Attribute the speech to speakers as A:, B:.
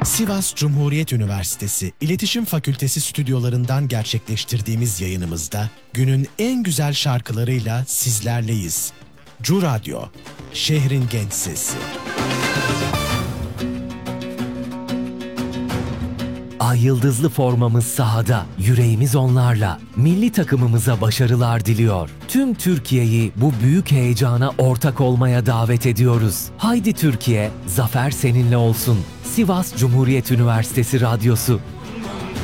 A: Sivas Cumhuriyet Üniversitesi İletişim Fakültesi stüdyolarından gerçekleştirdiğimiz yayınımızda günün en güzel şarkılarıyla sizlerleyiz. Cu Radyo, şehrin genç sesi.
B: Ay yıldızlı formamız sahada, yüreğimiz onlarla. Milli takımımıza başarılar diliyor. Tüm Türkiye'yi bu büyük heyecana ortak olmaya davet ediyoruz. Haydi Türkiye, zafer seninle olsun. Sivas Cumhuriyet Üniversitesi Radyosu.